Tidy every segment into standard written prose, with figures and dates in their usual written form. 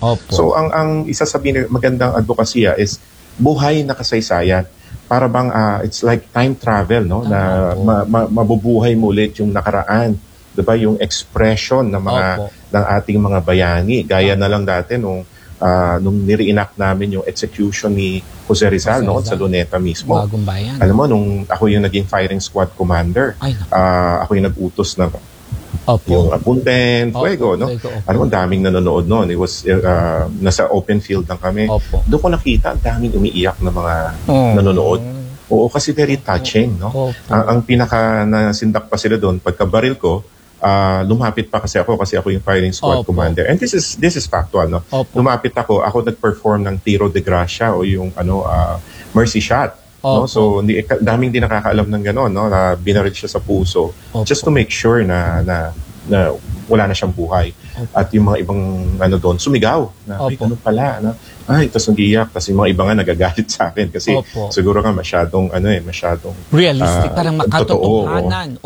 Opo. So ang isa sa magandang advokasya is buhay na kasaysayan. Para bang it's like time travel, no? Na mabubuhay mo ulit yung nakaraan. 'Di ba? Yung expression ng ng ating mga bayani. Gaya na lang dati nung nire-enact namin yung execution ni Jose Rizal, no, sa Luneta mismo. Bagong Bayan. Alam mo, nung ako yung naging firing squad commander, ako yung nag-utos na yung Apunten, Fuego, no? Alam mo, daming nanonood noon. It was, nasa open field lang kami. Doon ko nakita, daming umiiyak na mga nanonood. Oo, kasi very touching, no? Ang pinaka nasindak pa sila doon, pagkabaril ko, lumapit pa kasi ako yung firing squad commander. And this is factual, no? Lumapit ako nag-perform ng tiro de gracia o yung mercy shot. No? So daming din nakakaalam ng gano'n, no? Na binaril siya sa puso just to make sure na wala na siyang buhay. At yung mga ibang doon sumigaw na ganun pala, no? Tapos nag-iyak. Tapos yung mga iba nga nagagalit sa akin kasi siguro nga masyadong realistic, parang makatotohanan.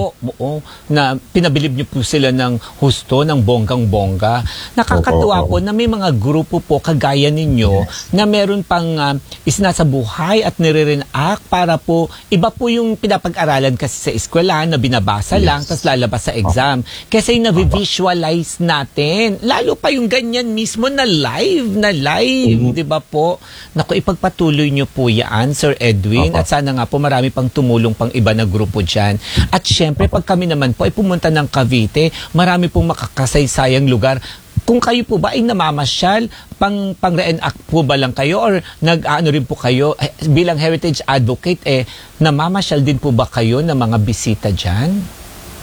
Na pinabilib niyo po sila ng husto, ng bonggang-bongga. Nakakatuwa po na may mga grupo po kagaya ninyo na meron pang isinasabuhay at nire-reenact para po, iba po yung pinapag-aralan kasi sa eskwelahan na binabasa lang tapos lalabas sa exam. Kasi na-visualize natin. Lalo pa yung ganyan mismo na live. Di ba po? Naku, ipagpatuloy nyo po yan, Sir Edwin. At sana nga po marami pang tumulong pang iba na grupo dyan. At syempre, pag kami naman po ay pumunta ng Cavite, marami pong makakasaysayang lugar. Kung kayo po ba ay namamasyal, pang-reenact po ba lang kayo or nag-ano rin po kayo bilang heritage advocate, namamasyal din po ba kayo ng mga bisita dyan?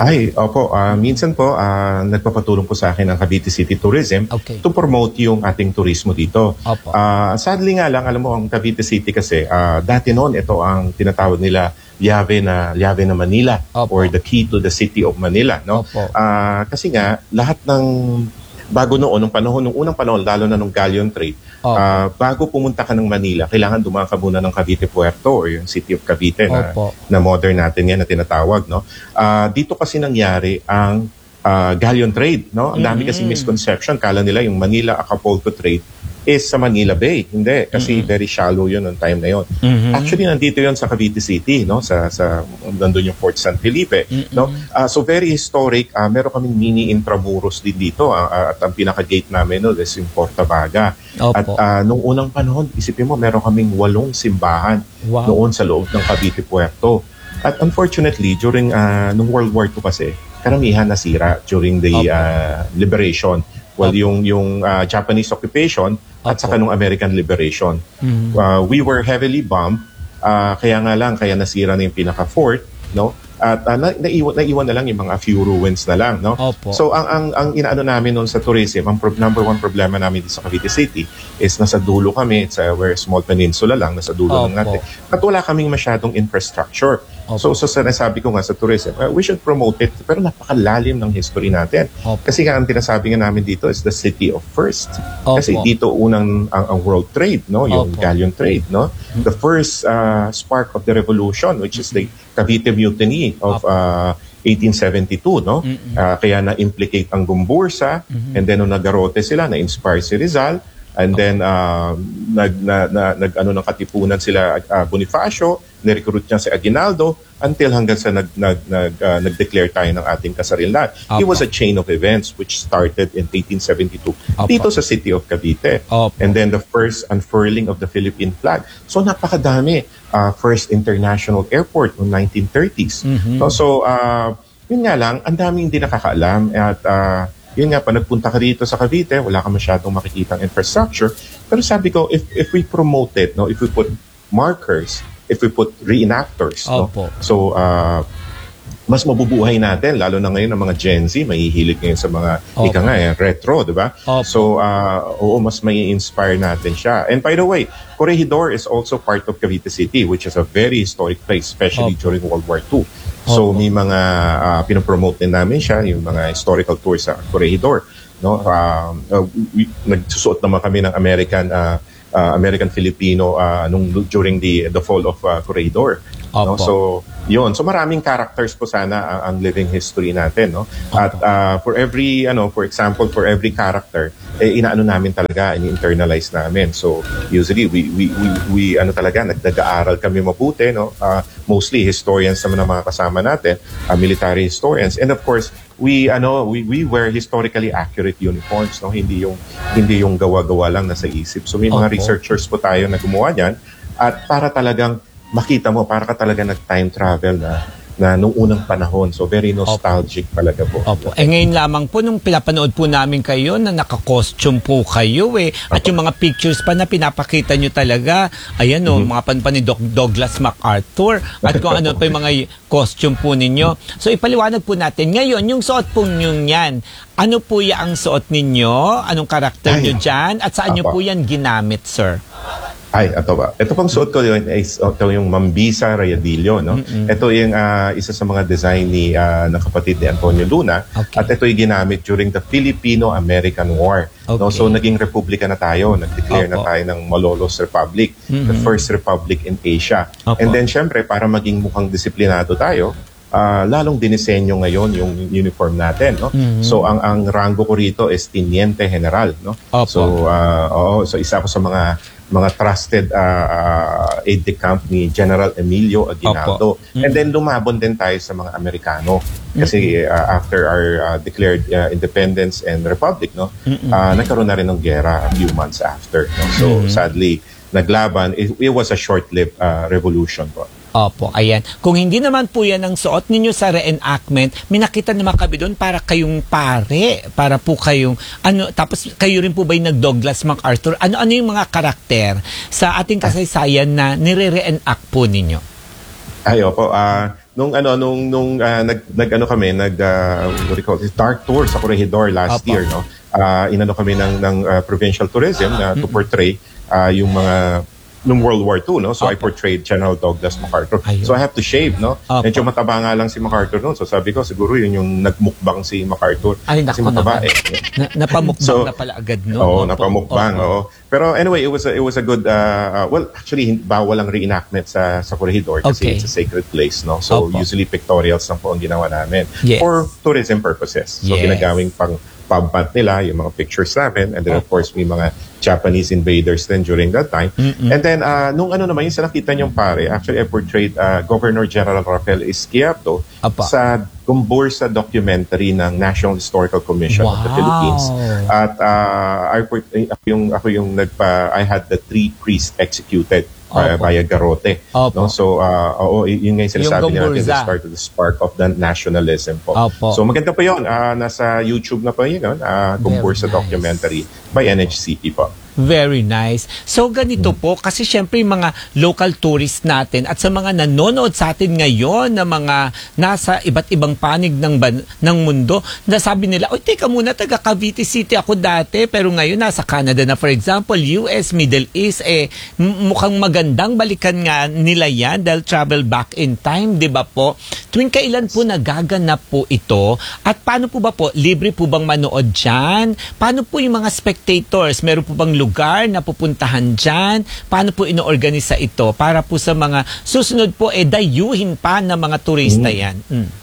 Minsan po, nagpapatulong po sa akin ang Cavite City Tourism to promote yung ating turismo dito. Sadly nga lang, alam mo, ang Cavite City kasi, dati noon, ito ang tinatawag nila Llave na Manila or the key to the city of Manila. No? Kasi nga, lahat ng bago noon, nung unang panahon, lalo na nung galleon trade, bago pumunta ka ng Manila, kailangan dumaan ka muna ng Cavite Puerto or yung City of Cavite na modern natin yan na tinatawag. No? Dito kasi nangyari ang galleon trade. No? Ang dami kasi misconception. Kala nila yung Manila-Acapulco trade is sa Manila Bay. Hindi, kasi very shallow yun noong time na yun. Actually, nandito yun sa Cavite City, no? Nandun yung Fort San Felipe. No? So very historic. Meron kaming mini intramuros din dito. At ang pinaka-gate namin no, is yung Portabaga. At nung unang panahon, isipin mo, meron kaming 8 simbahan noon sa loob ng Cavite Puerto. At unfortunately, during nung World War II kasi, karamihan nasira during the liberation. Well, yung Japanese occupation at saka nung American liberation. We were heavily bombed, kaya nasira na yung pinaka-fort, no? At naiwan na lang yung mga few ruins na lang, no? So ang inaano namin noon sa tourism, ang number one problema namin dito sa Cavite City is nasa dulo kami, we're a small peninsula lang, nasa dulo lang natin. At wala kaming masyadong infrastructure. So sinasabi ko nga sa tourism, we should promote it, pero napakalalim ng history natin. Kasi nga ang tinasabi nga namin dito is the city of first. Kasi dito unang ang world trade, no? Yung galleon trade, no? The first spark of the revolution, which is the Cavite Mutiny of 1872, no? Kaya na-implicate ang Gumbursa, and then nung nagarote sila, na-inspire si Rizal, and then ng katipunan sila Bonifacio, ni-recruit niya si Aguinaldo until hanggang sa nag-declare tayo ng ating kasarinlan. It was a chain of events which started in 1872 dito sa city of Cavite. And then the first unfurling of the Philippine flag. So napakadami. First international airport noong 1930s. So yun nga lang, ang daming hindi nakakaalam at yun nga, pa nagpunta ka dito sa Cavite, wala ka masyadong makikitang infrastructure. Pero sabi ko, if we promote it, no, if we put markers, if we put reenactors, no? So, mas mabubuhay natin, lalo na ngayon ang mga Gen Z, mahihilig ngayon sa mga, retro, di ba? So, mas may inspire natin siya. And by the way, Corregidor is also part of Cavite City, which is a very historic place, especially during World War II. So, may mga pinopromote din namin siya, yung mga historical tours sa Corregidor. No? Nagsusuot naman kami ng American-Filipino during the fall of Corregidor. No? So, yun. So, maraming characters po sana ang living history natin. No? At for every, for example, for every character, inaano namin talaga, ini-internalize namin. So usually we ano talaga, nag-aaral kami mabuti, no? Mostly historians naman ang mga kasama natin, military historians, and of course we wear historically accurate uniforms, no? Hindi yung gawa-gawa lang nasa isip. So may mga researchers po tayo na gumawa niyan, at para talagang makita mo, para ka talaga nag-time travel na nung unang panahon. So very nostalgic talaga po. Opo. Ngayon lamang po nung pinapanood po namin kayo na naka-costume po kayo At yung mga pictures pa na pinapakita nyo talaga, ayan mga panpan ni Douglas MacArthur at kung ano pa yung mga costume po ninyo. So ipaliwanag po natin. Ngayon, yung suot po nyo yan, ano po yung suot ninyo? Anong karakter nyo dyan? At saan nyo po yan ginamit, sir? Ito pang suot ko yun is yung Mambisa Rayadillo, no? Ito yung isa sa mga design ng kapatid ni Antonio Luna. At ito yung ginamit during the Filipino-American War. No? So naging republika na tayo, nag-declare na tayo ng Malolos Republic, the first republic in Asia. And then syempre, para maging mukhang disiplinado tayo, lalong dinisenyo ngayon yung uniform natin, no? So ang rango ko rito is Teniente General, no? So isa ko sa mga trusted aide-de-camp ni General Emilio Aguinaldo. And then lumabon din tayo sa mga Amerikano kasi after our declared independence and republic, no, nagkaroon na rin ng gera a few months after, no? So sadly naglaban. It was a short-lived revolution po. Opo, ayan. Kung hindi naman po yan ang suot ninyo sa reenactment, may nakita naman kami doon para kayong pare. Para po kayong, tapos kayo rin po ba yung nag-Douglas MacArthur? Ano yung mga karakter sa ating kasaysayan na nire-reenact po ninyo? Opo. Nung what do you call this, dark tour sa Corregidor last year, no? Kami ng provincial tourism to portray yung mga nung World War II, no? So I portrayed General Douglas MacArthur. So I have to shave, no? Medyo mataba nga lang si MacArthur noon. So sabi ko, siguro yun yung nagmukbang si MacArthur. Kasi mataba napamukbang na pala agad, no? Napamukbang, Pero anyway, it was a good, well, actually, bawal ang reenactment sa Corregidor kasi it's a sacred place, no? So usually pictorials lang po ang ginawa namin for tourism purposes. So ginagawing pang pampat nila, yung mga pictures namin, and then of course may mga Japanese invaders then during that time. And then nung naman yung sa nakita niyong pare, actually I portrayed Governor General Rafael Izquierdo sa Gumbursa documentary ng National Historical Commission of the Philippines. At I had the 3 priests executed via garrote. No? So, yun nga yung sinasabi niya natin, the start of the spark of the nationalism po. So, maganda pa yun. Nasa YouTube na pa yun, Gumbursa documentary by NHCP po. Very nice. So ganito po, kasi syempre yung mga local tourists natin at sa mga nanonood sa atin ngayon na mga nasa iba't ibang panig ng mundo, nasabi nila, oy teka muna, taga Cavite City ako dati, pero ngayon nasa Canada na, for example, US, Middle East, mukhang magandang balikan nga nila yan dahil travel back in time, di ba po? Tuwing kailan po nagaganap po ito? At paano po ba po? Libre po bang manood dyan? Paano po yung mga spectators? Meron po bang lugar na pupuntahan dyan? Paano po ino-organisa ito para po sa mga susunod po dayuhin pa ng mga turista yan?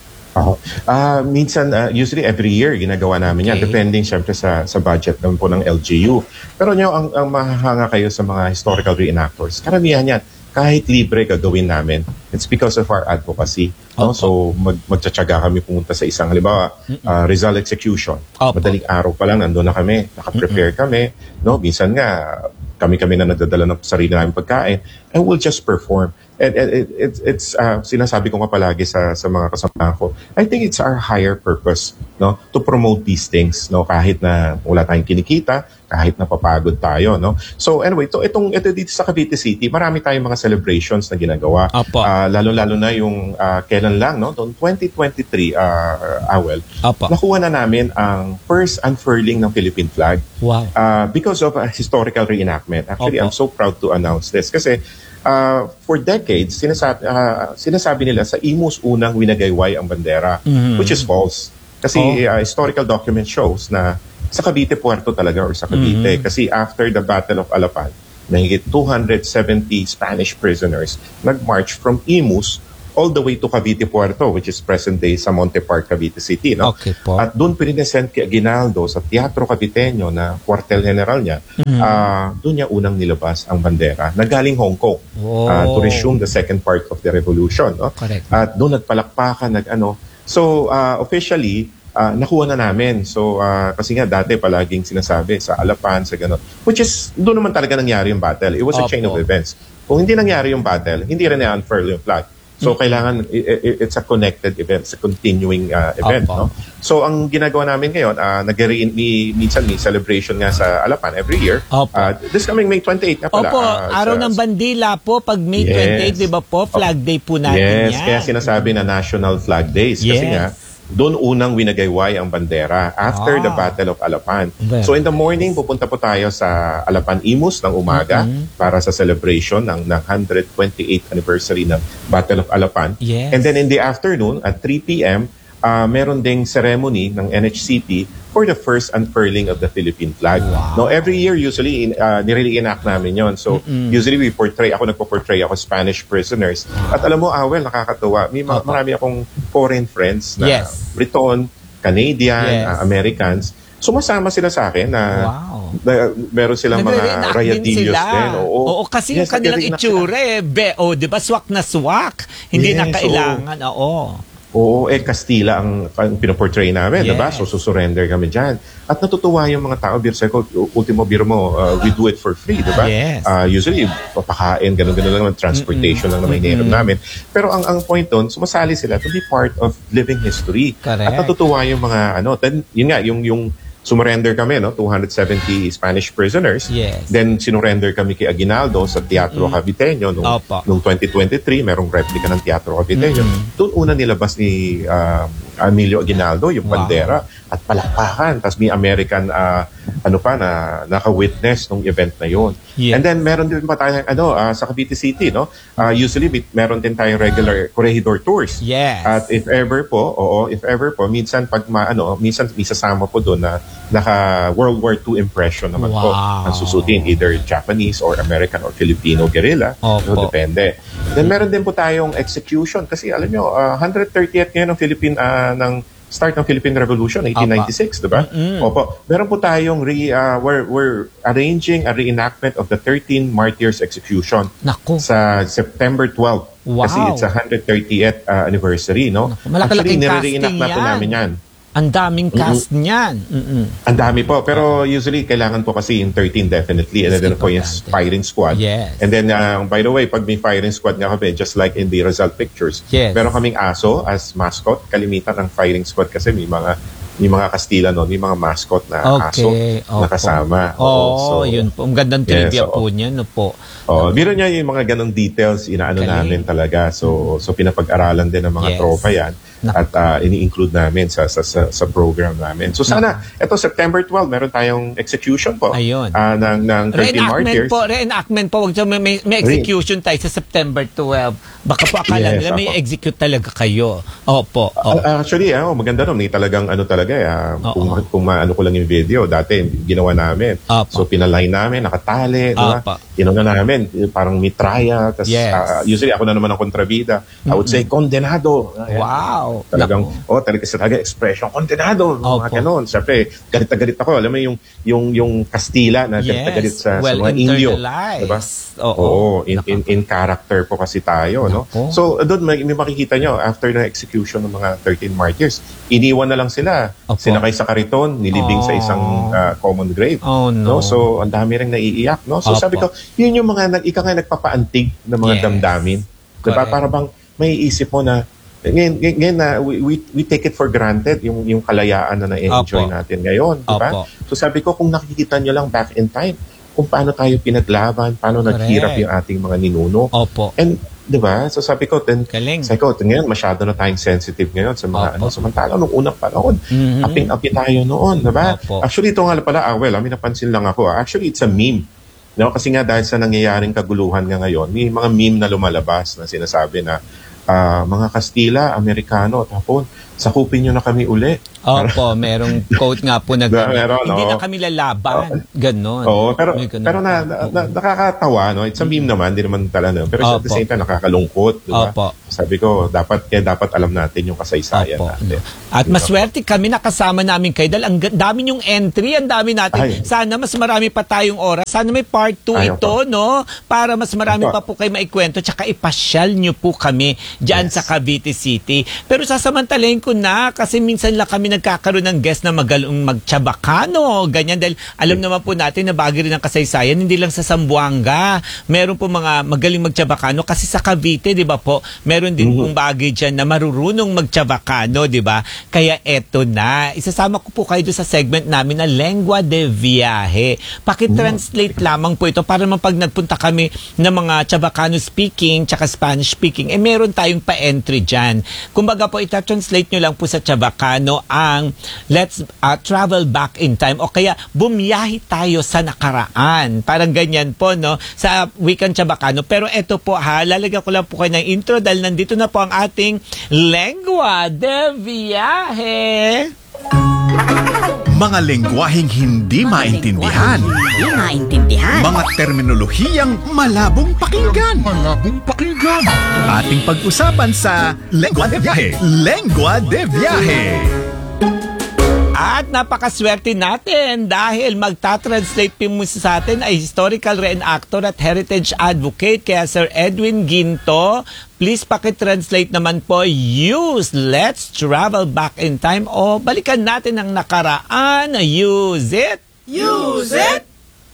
Minsan, usually every year ginagawa namin yan, depending syempre sa budget naman po ng LGU. Pero ang mahahanga kayo sa mga historical reenactors, karamihan yan, kahit libre gagawin namin. It's because of our advocacy. No? So magtsatsaga kami pumunta sa isang, halimbawa, Rizal execution. Madaling araw pa lang nandun na kami, nakaprepare kami. No? Minsan nga, kami na nagdadala ng sarili namin pagkain, and we'll just perform. And it's sinasabi ko nga palagi sa mga kasama ko, I think it's our higher purpose, no, to promote these things, no, kahit na wala tayong kinikita, kahit na papagod tayo, no. So anyway, ito dito sa Cavite City, marami tayong mga celebrations na ginagawa. Lalo na yung kailan lang, no, noong 2023, nakuha na namin ang first unfurling ng Philippine flag. Wow. Because of a historical reenactment. Actually, I'm so proud to announce this kasi for decades, sinasabi nila sa Imus unang winagayway ang bandera, which is false. Kasi historical document shows na sa Cavite Puerto talaga or sa Cavite. Kasi after the Battle of Alapan, mahigit 270 Spanish prisoners nag-march from Imus all the way to Cavite Puerto, which is present-day sa Monte Park, Cavite City. No? Okay po. At doon pininesend kay Aguinaldo sa Teatro Caviteño na kwartel general niya, doon niya unang nilabas ang bandera na galing Hong Kong to resume the second part of the revolution. No? Correct. At doon nagpalakpakan, So, officially, nakuha na namin. So, kasi nga dati palaging sinasabi sa Alapan, sa gano'n. Which is, doon naman talaga nangyari yung battle. It was a chain of events. Kung hindi nangyari yung battle, hindi rin na-unfurl yung flag. So, kailangan, it's a connected event, it's a continuing event. No? So, ang ginagawa namin ngayon, minsan may celebration nga sa Alapan every year. This coming May 28 na pala. Araw ng Bandila po, pag May 28, di ba po, Flag Day po natin yan. Yes, kaya sinasabi na National Flag Days. Kasi nga, doon unang winagayway ang bandera after the Battle of Alapan. So in the morning, pupunta po tayo sa Alapan Imus ng umaga para sa celebration ng 128th anniversary ng Battle of Alapan. And then in the afternoon, at 3 p.m., meron ding ceremony ng NHCP for the first unfurling of the Philippine flag. Now, every year, usually, nire-enact namin yon. So, usually, ako nagpo-portray ako Spanish prisoners. At alam mo, Awel, nakakatuwa. Marami akong foreign friends na Briton, Canadian, Americans. Sumasama sila sa akin na meron silang mga rayadillos din. Oo, kasi yung kanilang itsura di ba, swak na swak. Hindi na kailangan, Oo, Castilla ang pinoportray namin, diba? So, susurrender kami dyan. At natutuwa yung mga tao, ultimo biro mo, we do it for free, diba? Usually, papakain, ganun-ganun lang, transportation lang naman hiniram namin. Pero ang point doon, sumasali sila to be part of living history. At natutuwa yung mga, yun nga, yung sumurrender kami, 270 Spanish prisoners. Then, sinurrender kami kay Aguinaldo sa Teatro Caviteño noong 2023. Merong replica ng Teatro Caviteño. Doon una nilabas ni Emilio Aguinaldo yung bandera at palakpakan. Tapos may American na naka-witness nung event na yun. And then, meron din pa tayo sa Cavite City, usually meron din tayong regular corregidor tours. At if ever po, minsan pag minsan may sasama po doon na naka World War II impression naman po ang susutin, either Japanese or American or Filipino guerrilla. Depende. Then meron din po tayong execution kasi alam nyo, 130th ngayon ng start ng Philippine Revolution, 1896, diba? Meron po tayong we're arranging a reenactment of the 13 Martyrs execution sa September 12. Kasi it's a 130th anniversary, no? Actually, nire-reenact na po namin yan. Ang daming cast niyan. Ang dami po. Pero usually, kailangan po kasi yung 13 definitely. And then po yung firing squad. And then, by the way, pag may firing squad nga kami, just like in the Rizal Pictures, meron kaming aso as mascot. Kalimitan ang firing squad kasi may mga Kastila may mga mascot na aso na kasama. Yun po. Ang gandang trivia po niya, biro niya yung mga ganong details, namin talaga. So pinapag-aralan din ng mga tropa yan. At ini-include namin sa program namin. So sana, ito September 12, meron tayong execution po ng 13 Martyrs. Reenactment po. May execution tayo sa September 12. Baka po akala nila may execute talaga kayo. Actually, maganda May talagang kung maano ko lang yung video, dati ginawa namin. So pinaline namin, nakatali, ginawa namin, parang mitraya. Usually ako na naman ang kontrabida. I would say, condenado. Talagang expression, condenado, mga ganon. Siyempre, galit na galit ako. Alam mo yung Kastila na galit na galit sa mga Indio. Diba? In character po kasi tayo. No? So, doon may makikita nyo, after na execution ng mga 13 martyrs, iniwan na lang sila. Sinakay sa kariton, nilibing sa isang common grave. No? So, ang dami rin naiiyak. No? So, sabi ko, yun yung mga nagpapaantig ng mga damdamin. Diba? Para bang may isip mo na ngayon na we take it for granted yung kalayaan na na-enjoy natin ngayon, di ba? So sabi ko, kung nakikita nyo lang back in time, kung paano tayo pinaglaban, paano naghirap yung ating mga ninuno. And di ba? So sabi ko, ngayon masyado na tayong sensitive ngayon sa mga samantala nung unang panahon. Aping-api tayo noon, di ba? Actually, ito nga pala, may napansin lang ako. Actually, it's a meme. No? Kasi nga dahil sa nangyayaring kaguluhan nga ngayon, may mga meme na lumalabas na sinasabi na mga Kastila, Amerikano, tapon, sakupin nyo na kami uli. Opo, merong quote nga po na Meron, hindi na kami lalaban. Ganon. Oo, pero nakakatawa, no? It's a meme naman, hindi naman talaga. Pero at the same time, nakakalungkot. Diba? Opo. Sabi ko, dapat alam natin yung kasaysayan natin. At maswerte kami nakasama namin kayo dahil ang dami yung entry, ang dami natin. Sana mas marami pa tayong oras. Sana may part 2 ito, no? Para mas marami pa po kayo maikwento tsaka ipasyal nyo po kami dyan sa Cavite City. Pero sasamantalahin ko na kasi minsan lang kami nagkakaroon ng guest na magaling magtsabakano, ganyan, dahil alam naman po natin na bagay rin ang kasaysayan, hindi lang sa Zamboanga. Meron po mga magaling magtsabakano kasi sa Cavite, di ba po, meron din pong bagay dyan na marurunong magtsabakano, di ba? Kaya eto na, isasama ko po kayo doon sa segment namin na Lengua de Viaje. Pakitranslate lamang po ito para naman pag nagpunta kami ng mga Chabacano speaking tsaka Spanish speaking, meron tayong pa-entry dyan. Kumbaga po, ita-translate nyo lang po sa Chabacano ang let's travel back in time o kaya bumiyahi tayo sa nakaraan. Parang ganyan po, no? Sa wikang Chabacano. Pero eto po lalagyan ko lang po kayo ng intro dahil nandito na po ang ating Lengua de Viaje. Mga lengguaheng hindi maintindihan. Mga terminolohiyang malabong pakinggan. Ating pag-usapan sa Lengua de Viaje. Lengua de Viaje. At napakaswerte natin dahil magta-translate po sa atin ay historical reenactor at heritage advocate kaya Sir Edwin Ginto. Please pakitranslate naman po, use let's travel back in time o balikan natin ang nakaraan. Use it. Use it.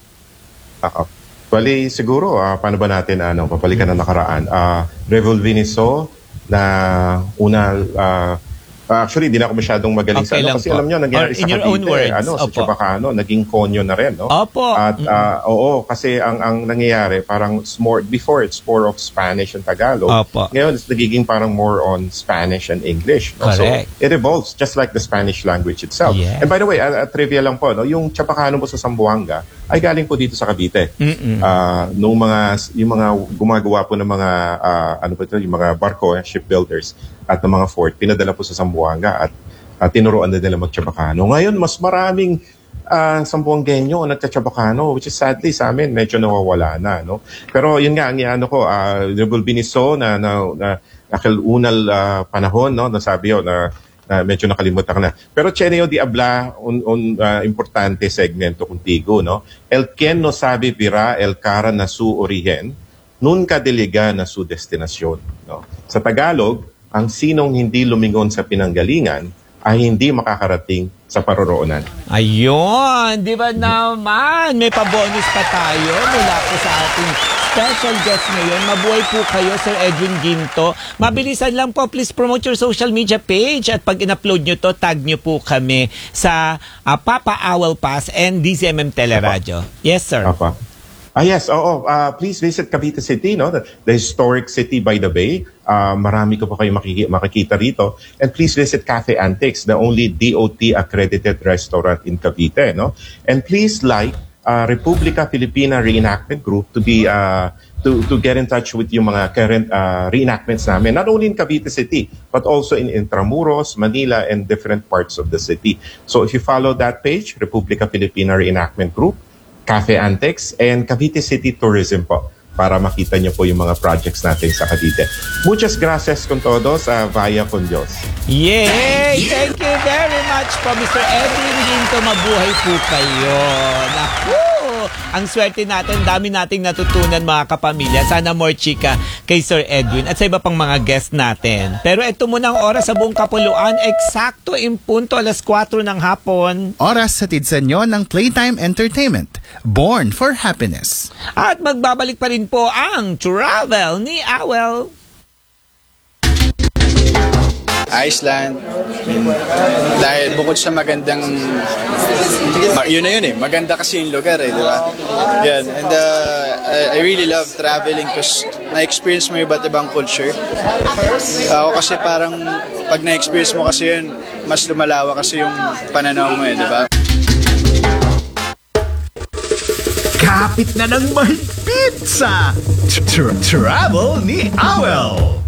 Bali, siguro, paano ba natin papalikan ang nakaraan? Revolviniso na una... actually, di na ako masyadong magaling sa kasi alam nyo, nangyari sa Cavite, sa Chabacano, naging konyo na rin, no? Opo. At oo, kasi ang nangyayari, parang before it's more of Spanish and Tagalog. Opo. Ngayon, it's nagiging parang more on Spanish and English. No? Correct. So, it evolves just like the Spanish language itself. Yes. And by the way, trivia lang po, no? Yung Chabacano mo sa Zamboanga ay galing po dito sa Cavite. Yung mga gumagawa po ng mga, yung mga barko, shipbuilders, at ng mga fort, pinadala po sa Zamboanga at tinuruan na nila mag-Chabacano. Ngayon, mas maraming Zamboangueño nagta-Chabacano, which is sadly sa amin, medyo nawawala na. No? Pero yun nga, ang Revolviniso na unal panahon, no? Nasabi yun, na medyo nakalimutan ka na. Pero Cheneo di habla importante segmento contigo, no? El quien no sabe virá el cara na su origen, nunca deliga na su destinasyon. No? Sa Tagalog, ang sinong hindi lumingon sa pinanggalingan ay hindi makakarating sa paroroonan. Ayun! Di ba naman? May pa-bonus pa tayo mula po sa ating special guest ngayon. Mabuhay po kayo, Sir Edwin Ginto. Mabilisan lang po, please promote your social media page at pag in-upload nyo to, tag nyo po kami sa Papa Owl Pass and DZMM Teleradio. Yes, sir. Papa. Yes, please visit Cavite City, no? The historic city by the bay. Marami ko pa kayo makikita rito. And please visit Cafe Antiques, the only DOT accredited restaurant in Cavite, no? And please like Republica Filipina Reenactment Group to be to get in touch with yung mga current reenactments namin, not only in Cavite City, but also in Intramuros, Manila, and different parts of the city. So if you follow that page, Republica Filipina Reenactment Group, Cafe Antiques, and Cavite City Tourism po para makita niyo po yung mga projects natin sa Cavite. Muchas gracias con todos, vaya con Dios. Yay! Thank you very much po, Mr. Edwin Ginto. Mabuhay po kayo. Naku! Ang swerte natin, dami nating natutunan mga kapamilya. Sana more chika kay Sir Edwin at sa iba pang mga guest natin. Pero ito muna ang oras sa buong kapuluan. Eksakto impunto 4:00 ng hapon. Oras hatid sa inyo ng Playtime Entertainment. Born for Happiness. At magbabalik pa rin po ang Travel ni Awel. Iceland, dahil bukod sa magandang, yun na yun maganda kasi yung lugar di ba? Yan. And I really love traveling because na-experience mo yung iba't ibang culture. Ako kasi parang pag na-experience mo kasi yun, mas lumalawa kasi yung pananaw mo di ba? Kapit na ng mahigpit sa Travel ni Awel.